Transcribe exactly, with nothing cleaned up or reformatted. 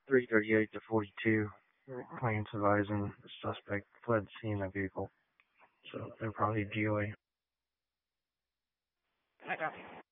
three thirty-eight to forty-two. Claims advising the suspect fled the scene of the vehicle. So they're probably G O A.